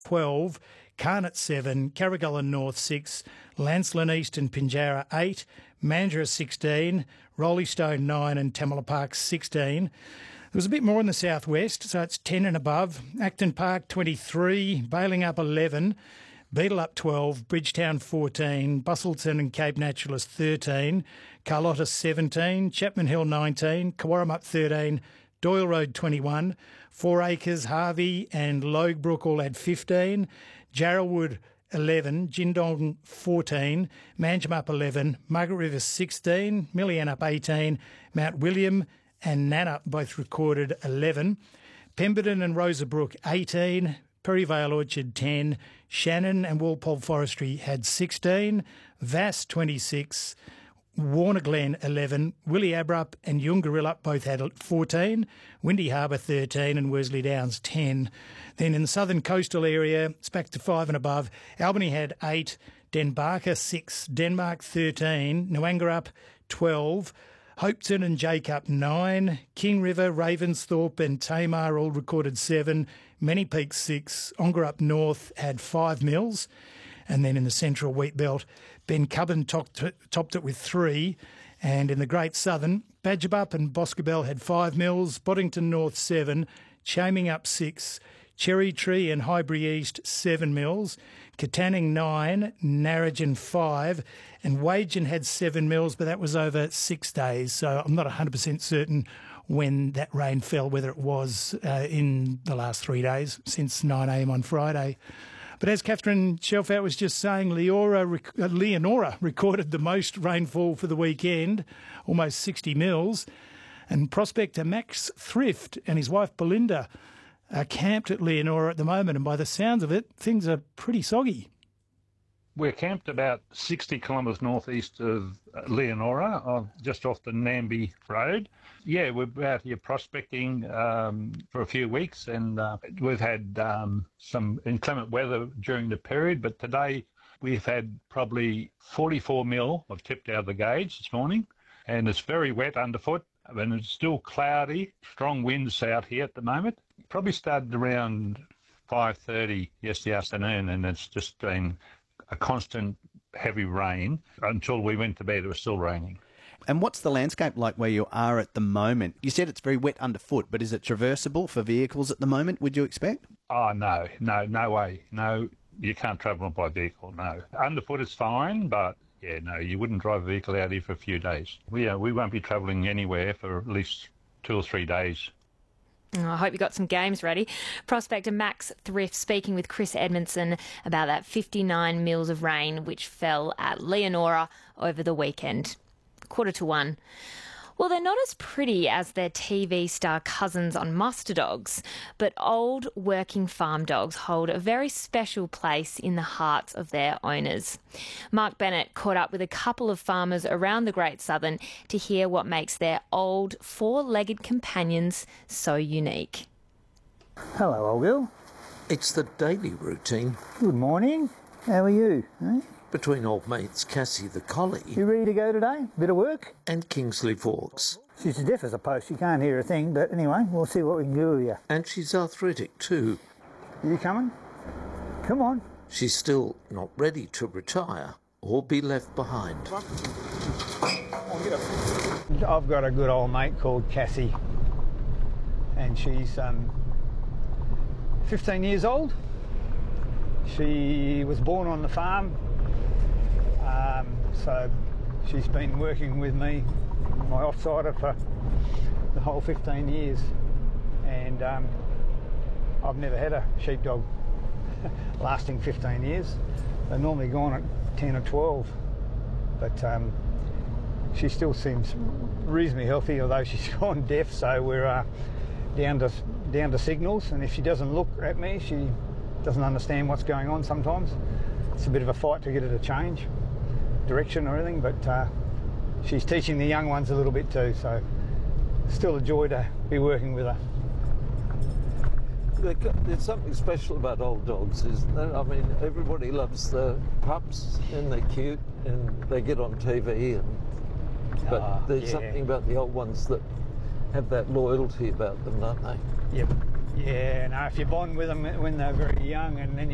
12, Carnot 7, Carrigalla North 6, Lancelin East and Pinjarra 8, Mandurah 16, Roleystone 9 and Tamala Park 16. There was a bit more in the southwest, so it's 10 and above. Acton Park 23, Bailing up 11, Beetle up 12, Bridgetown 14, Bustleton and Cape Naturalist 13, Carlotta 17, Chapman Hill 19, Kawarram 13, Doyle Road 21, 4 Acres, Harvey and Logbrook all had 15, Jarrelwood 11, Jindong 14, Manjimup 11, Margaret River 16, Millian up 18, Mount William and Nannup both recorded 11, Pemberton and Rosabrook 18, Perryvale Orchard 10, Shannon and Walpole Forestry had 16, Vass 26, Warner Glen 11, Willie Abrup and Yungarillup both had 14, Windy Harbour 13 and Worsley Downs 10. Then in the southern coastal area, it's back to 5 and above. Albany had 8, Denbarker 6, Denmark 13, Noangarup 12, Hopeton and Jacob 9, King River, Ravensthorpe and Tamar all recorded 7, Many Peaks 6, Ongerup North had 5 mils, and then in the central wheat belt, Ben Cubban topped it with 3, and in the Great Southern, Badgebup and Boscobel had 5 mils, Boddington North 7, Chaming up 6, Cherry Tree and Highbury East 7 mils, Katanning 9, Narrogin 5, and Wagen had 7 mils, but that was over 6 days, so I'm not 100% certain when that rain fell, whether it was in the last 3 days since 9 a.m. on Friday. But as Catherine Shelfout was just saying, Leonora recorded the most rainfall for the weekend, almost 60 mils, and prospector Max Thrift and his wife Belinda are camped at Leonora at the moment, and by the sounds of it, things are pretty soggy. We're camped about 60 kilometres northeast of Leonora, just off the Namby Road. Yeah, we're out here prospecting for a few weeks, and we've had some inclement weather during the period, but today we've had probably 44 mil of tipped out of the gauge this morning, and it's very wet underfoot, and it's still cloudy, strong winds out here at the moment. Probably started around 5:30 yesterday afternoon, and it's just been a constant heavy rain until we went to bed. It was still raining. And what's the landscape like where you are at the moment? You said it's very wet underfoot, but is it traversable for vehicles at the moment, would you expect? Oh, no way. No, you can't travel by vehicle, no. Underfoot is fine, but yeah, no, you wouldn't drive a vehicle out here for a few days. We won't be travelling anywhere for at least 2 or 3 days. Oh, I hope you got some games ready. Prospector Max Thrift speaking with Chris Edmondson about that 59 mils of rain which fell at Leonora over the weekend. 1:45. Well, they're not as pretty as their TV star cousins on Muster Dogs, but old working farm dogs hold a very special place in the hearts of their owners. Mark Bennett caught up with a couple of farmers around the Great Southern to hear what makes their old four-legged companions so unique. Hello, old girl. It's the daily routine. Good morning. How are you? Eh? Between old mates Cassie the collie. You ready to go today? Bit of work? And Kingsley Fawkes. She's as deaf as a post. She can't hear a thing, but anyway, we'll see what we can do with you. And she's arthritic too. You coming? Come on. She's still not ready to retire or be left behind. I've got a good old mate called Cassie, and she's 15 years old. She was born on the farm, so she's been working with me, my offsider, for the whole 15 years, and I've never had a sheepdog lasting 15 years. They're normally gone at 10 or 12, but she still seems reasonably healthy, although she's gone deaf, so we're down to signals, and if she doesn't look at me, she doesn't understand what's going on sometimes. It's a bit of a fight to get her to change direction or anything, but she's teaching the young ones a little bit too, so still a joy to be working with her. There's something special about old dogs, isn't there? I mean, everybody loves the pups and they're cute and they get on TV, but there's something about the old ones that have that loyalty about them, don't they? Yep. Yeah, no, if you bond with them when they're very young and then you